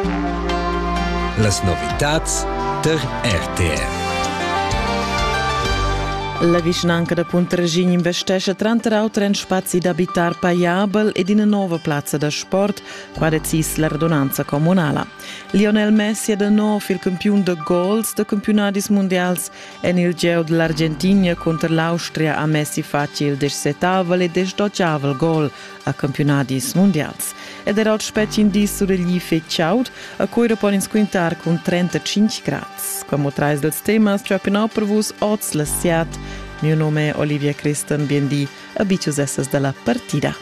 Las novitats der RTR. La vicinanca da Puntaragin investesce 30 autre in spazi d'abitar paiabel ed in una nuova piazza da sport, qua decis la radunanza comunala. Lionel Messi è da nuovo il campione de goals de campionati mondiali e nel geo dell'Argentina contro l'Austria a Messi faccia il 17º e 18º gol a campionati mondiali. Ed era il specie indisso degli fecciaut a cui rapone in squintar con 35 gradi. Come trais del tema, c'è appena per voi oggi la siat. Mio nome è Olivia Christen, BND, abituos essas della partita.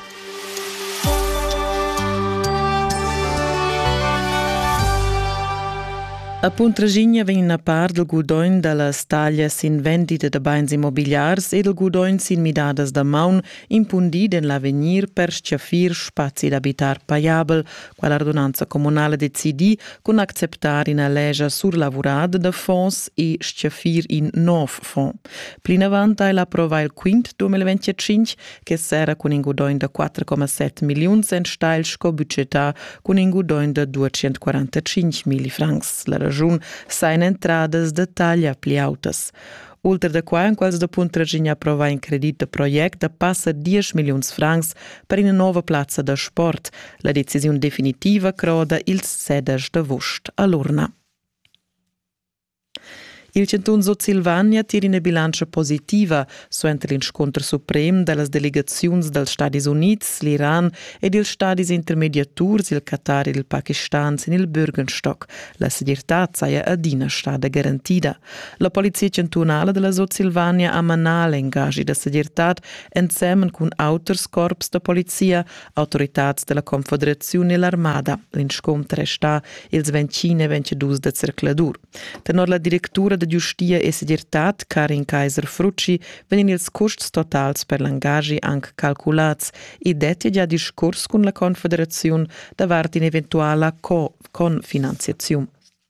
A Puntaragin vegn una part del gudoin della staglia sin vendita de bains immobiliars e del gudoin sin midadas da maun impundid en l'avenir per sciafir spazi d'abitar paiabel, qual l'ordonanza comunale decidi con acceptar in a legge surlavorada de fonds e sciafir in nov fonds. Plin avant la approva il quint 2025 che sera con un gudoin de 4,7 milioni en stail sco budgetà con un gudoin de 245.000 francs. La ragiun sain entradas de taglia pli autas. Ulter de qua, in quals de Puntaragin approva un credit de project de passa 10 milioni francs per una nuova piazza de sport. La decisione definitiva croda il 16 de agosto a Lurna. Il Centun Sud Silvania tira una bilancia positiva suenter l'inscontro suprem delle delegazioni dels Stati Units, l'Iran ed ils Stati intermediaturs, il Qatar ed il Pakistan, sin il Bürgenstock. La seguridad saia adina stada garantida. La polizia centunale della Sud Silvania a manale engagi da seguridad insieme con auters corps de polizia, autoritats della Confederazione e l'Armada. L'inscontro sta ils 20 e 22 de circladur. Tenor la direttura de Giustia e Seguridad, Karin Kaiser-Frucci, venin ils costs totals per l'engagi anche calculats e detti già discurs con la Confederazione davart in eventuale confinanziazione.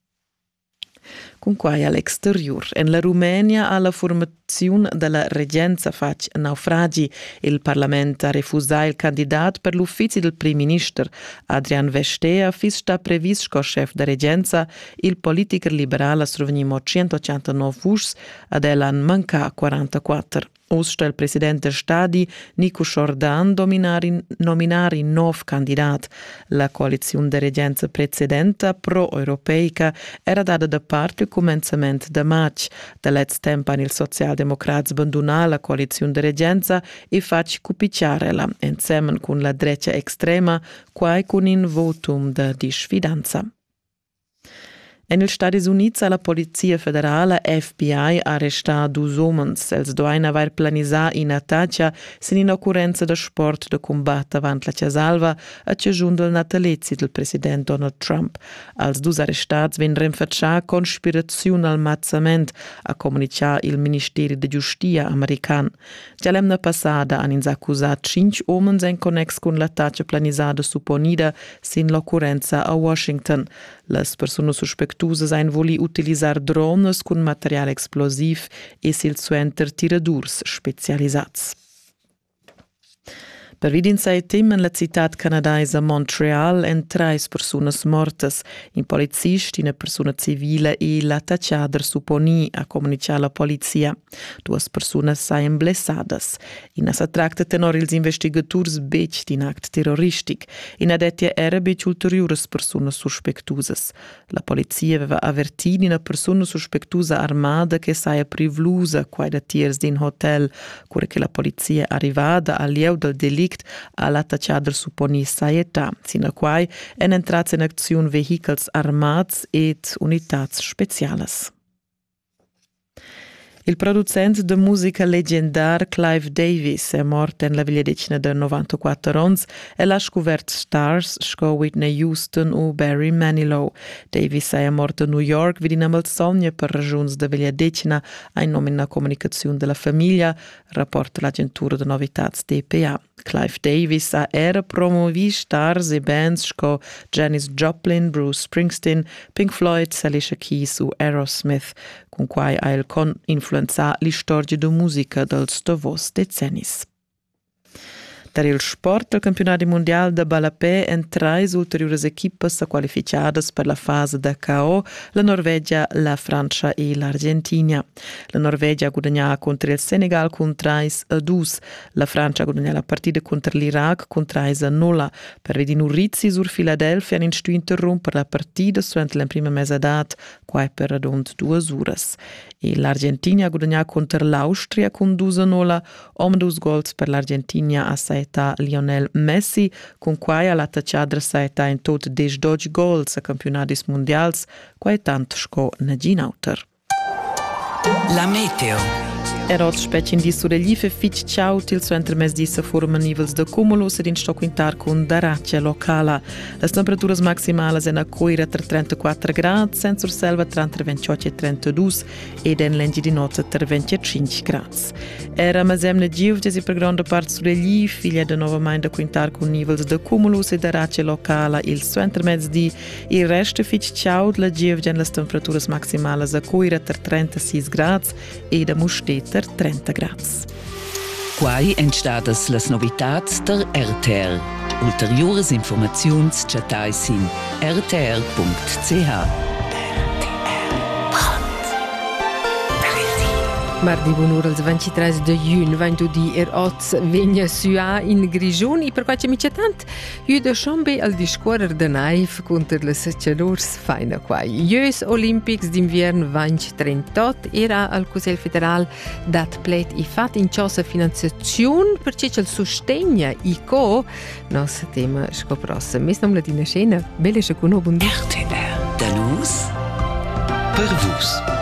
Con quai all'exterior. En la Rumenia alla formazione della reggenza fac naufragi. Il Parlamento ha refusato il candidato per l'ufficio del Primo Ministro. Adrian Vestea sta previsto come chef da reggenza. Il politico liberale ha srovnimo 189 voti ed elan manca 44. Osta il presidente Stadi, Nico Jordan, nominare nov candidat. La coalizione de reggenza precedente pro-europeica era data da parte al commencement de maig. Da let's tempo il socialdemocrats abbandonà la coalizione de reggenza e fac cupicciarela, insieme con la dreccia extrema, quai con un votum de disfidanza. En els Stati Units la Polizia Federale FBI arresta 2 homens. Els doin aver planisà in attaccia sin in occurrenza de sport de combat avant la Cesalva a cejun del natalezi del president Donald Trump. Els 2 arrestats ven renfaccià conspirazione al mazzament a comunicar il Ministeri de Giustia american. Già l'emna passada han ins accusat 5 homens en connex con l'attaccia planisada supponida sin l'occurrenza a Washington. Las personas suspectusas ein voli utilizzar drones con material explosiv e sil suenter tiradurs specialisats. Per vidinza e tem en la città canadaisa Montreal en 3 personas mortas, un polizist, una persona civile e l'attacciader supponi a comunicar la polizia. 2 personas saien blessadas. Ina sa tracta tenor ils investigaturs bec din act terroristic. In adetia era bec ulteriores personas suspectusas. La polizia aveva avvertito una persona suspectusa armada che saia privlusa quai da tiers din hotel, cura che la polizia arrivada al lieu del delict all'attacciader supponi saietà, sino quai en entrats in acziun vehicles armats ed unitats specialas. Il producente de musica leggendar Clive Davis è morto in la veglia de 94 ans e l'ha scovert stars sco Whitney Houston o Barry Manilow. Davis è morto a New York vid in amal sogna per ragions de veglia decina a nomina comunicazione della famiglia, rapporta l'agentura de novitats DPA. Clive Davis era promovi stars e bands sco Janis Joplin, Bruce Springsteen, Pink Floyd, Alicia Keys o Aerosmith, con quai ha il influenzà l'istoria de musica dels davos decennis. Dar il sport del campionat mondial de balapè en 3 ulteriores equipas qualificadas per la fase de KO, la Norvegia, la Francia e l'Argentina. La Norvegia ha guadagnato contro il Senegal con 3-2, la Francia ha guadagnato la partita contro l'Iraq con 3-0. Per vedere Rizzi sur Philadelphia hanno interrompere la partita durante la prima mezz'edad, qua per rond 2 ore. E l'Argentina ha guadagnato contro l'Austria con 2-0, om 2 gols per l'Argentina a saeta Lionel Messi, con quai ha l'attacciadra saeta in tot 10 gols a campionatis mondials, quai tant sco na ginauter. La meteo. Erot specie in disso degli fitch ciao til so entre mes dissa forma nivels de cumulus ed in sto quintar con daraccia locala. Las temperaturas maximales en a coira tra 34 gradi, sensor selva tra 28 e 32 ed en lengi di notte tra 25 gradi. Era masemne giuvge si per grande parte su degli figlia de nova mai da quintar con nivels de cumulus e daraccia locala il so entre mes di il resto fitch ciao la giuvge en las temperaturas maximales a coira tra 36 gradi ed a musteta 30 gradi. Quai entstadas las novitats der RTR. Ulteriores informaziuns chatais in rtr.ch. Mardi bunur als 23 de jun vandu di oz vegna sua in Grigion i per quace micetant ju de chambe al discorrer de naif contra les calors faina quai. Jös Olympics d'invern vanch 38 era al Cusel Federal dat plet i fat in ciosa finanziaziun per cel sostegna i co nos tema scopros. Mes nom la dina scena belle sche cuno bundi. RTR. Da nus per vus.